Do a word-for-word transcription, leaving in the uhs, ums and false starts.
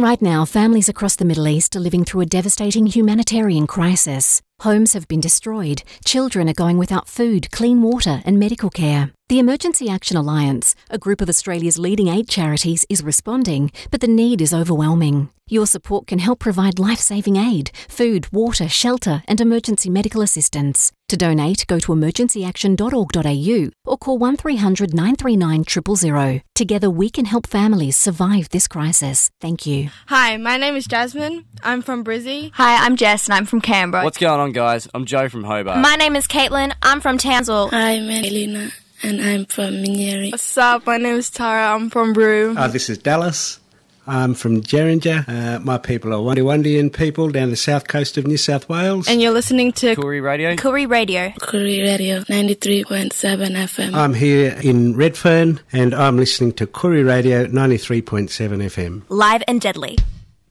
Right now, families across the Middle East are living through a devastating humanitarian crisis. Homes have been destroyed, children are going without food, clean water and medical care. The Emergency Action Alliance, a group of Australia's leading aid charities, is responding, but the need is overwhelming. Your support can help provide life-saving aid, food, water, shelter and emergency medical assistance. To donate, go to emergency action dot org dot a u or call one three hundred nine three nine zero zero zero. Together we can help families survive this crisis. Thank you. Hi, my name is Jasmine. I'm from Brizzy. Hi, I'm Jess and I'm from Canberra. What's going on, guys? I'm Joe from Hobart. My name is Caitlin. I'm from Townsville. Hi, I'm Elena and I'm from Minyeri. What's up? My name is Tara. I'm from Brew. Uh, this is Dallas. I'm from Geringer. Uh, my people are Wandawandjian people down the south coast of New South Wales. And you're listening to Koori Radio. Koori Radio. Koori Radio, ninety-three point seven F M. I'm here in Redfern and I'm listening to Koori Radio, ninety-three point seven F M. Live and deadly.